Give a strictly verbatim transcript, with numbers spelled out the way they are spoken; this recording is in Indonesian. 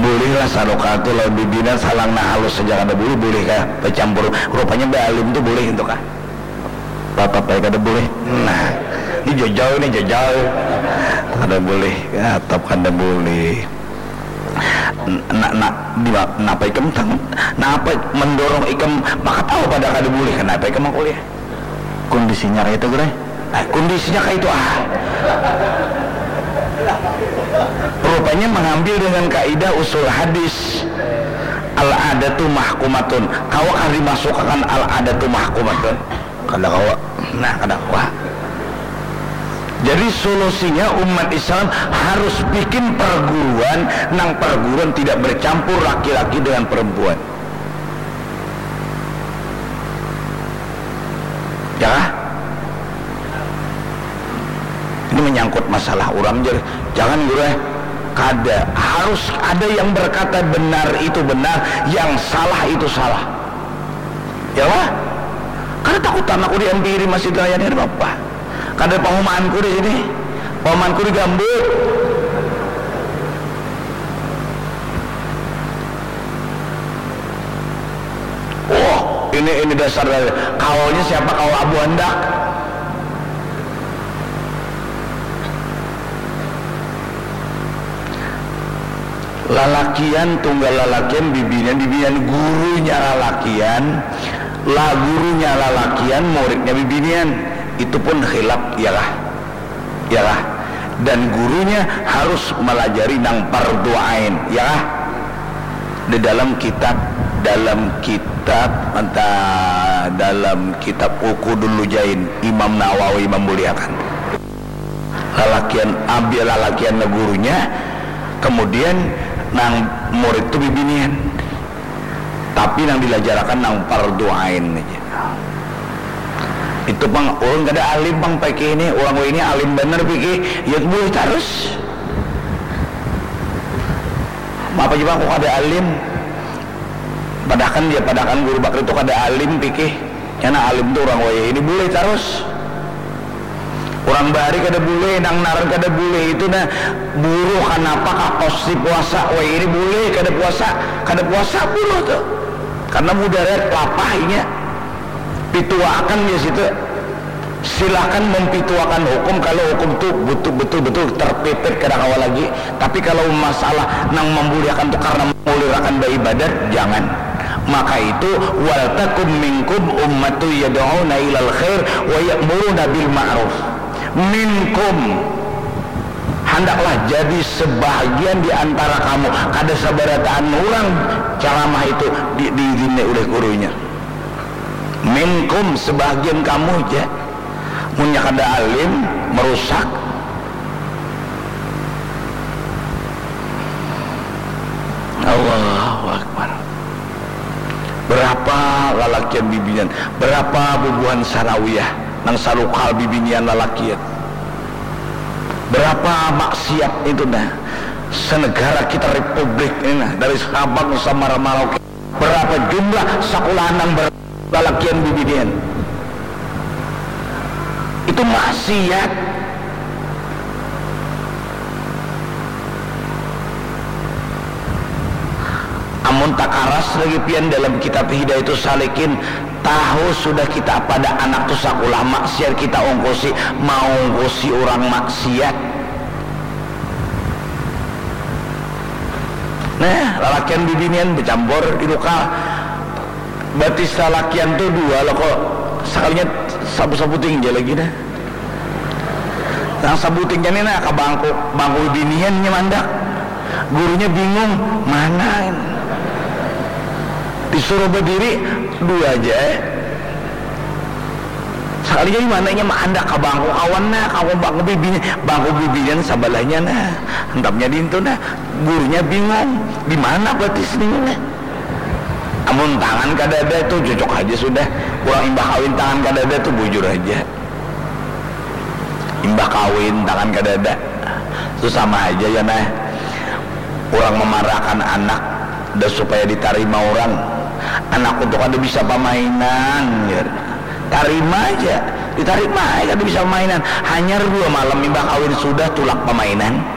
bolehlah sarokatu lawan bibinan salangna halus saja kada boleh boleh kah bercampur rupanya balim tuh boleh untuk kah bapak baik kada boleh nah ini jauh-jauh ini jauh-jauh kada boleh atap kada boleh nak nak napa ikam tang napa mendorong ikam maka tahu pada kada boleh kenapa ikam kuliah kondisinya kayak itu gue nah, kondisinya kayak itu ah rupanya mengambil dengan kaidah usul hadis al-adatu mahkumatun kawa kan dimasukkan al-adatu mahkumatun kada kawa nah kada kawa jadi solusinya umat Islam harus bikin perguruan nang perguruan tidak bercampur laki-laki dengan perempuan ya ini menyangkut masalah orang jadi jangan guru kada harus ada yang berkata benar itu benar yang salah itu salah ya lah karena takut anakku diampiri masih gayanya ada apa kada pahumaanku di sini pahumaanku di gambut oh ini ini dasar kawalnya siapa kawal Abu Handak lalakian tunggal lalakian bibinan bibinan gurunya lalakian lah gurunya lalakian muridnya bibinan itu pun khilaf ialah ialah dan gurunya harus melajari nang fardu ain ya di dalam kitab dalam kitab entah dalam kitab Uqudul Lujain Imam Nawawi memuliakan lalakian ambil lalakian gurunya kemudian nang murid itu bibinian tapi nang dilajarakan nang fardu ain aja itu bang orang gak ada alim bang pakai ini orang ini alim bener pikir ya boleh terus apa aja bang kok ada alim padahal dia padahal guru bakri itu ada alim pikir karena alim itu orang waya ini boleh terus orang bari kada boleh nang naran kada boleh itu nah buruh kenapa kakos di puasa waya ini boleh kada puasa kada puasa buruh tuh karena mudarat lapahnya pituakan di situ silakan mempituakan hukum kalau hukum itu betul-betul betul terpepet kada kawal lagi tapi kalau masalah nang memuliakan itu karena memuliakan beribadat jangan maka itu wal takum minkum ummatu yad'una ilal khair wa ya'muruna bil ma'ruf minkum hendaklah jadi sebahagian di antara kamu kada sabarataan orang ceramah itu di diizinkan oleh gurunya minkum sebagian kamu aja punya kada alim merusak Allahu Akbar berapa lalakian bibinan berapa bubuhan sarawiyah nang sarukal bibinian lalakian berapa maksiat itu nah senegara kita republik ini nah dari Sabang sampai Merauke berapa jumlah sekolah nang ber lalakian bibidian itu maksiat amun takaras lagi pian dalam kitab Hidayatus Salikin tahu sudah kita pada anak tu sakulah maksiat kita ongkosi mau ongkosi orang maksiat nah lalakian bibidian bercampur di lokal berarti salakian tuh dua loh kok sekalinya sabu-sabu tinggi lagi dah yang sabu tinggi ini nak ke bangku bangku biniannya mandak gurunya bingung mana ini disuruh berdiri dua aja eh. sekalinya mana nya mandak ke bangku kawan nah kamu bangku bibinya bangku bibinya sabalahnya nah entapnya di itu nah gurunya bingung di mana berarti sini amun tangan kadada itu cocok aja sudah kurang imbah kawin tangan kadada itu bujur aja imbah kawin tangan kadada itu sama aja ya nah orang memarahkan anak dan supaya diterima orang anak untuk ada bisa permainan ya terima aja diterima aja ada bisa permainan hanya dua malam imbah kawin sudah tulak permainan